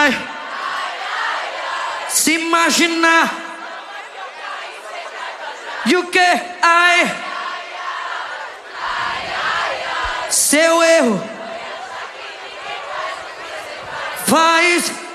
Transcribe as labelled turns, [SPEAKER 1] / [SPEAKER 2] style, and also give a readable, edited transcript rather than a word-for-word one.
[SPEAKER 1] ai. Se imaginar. E o que? Ai. Seu erro faz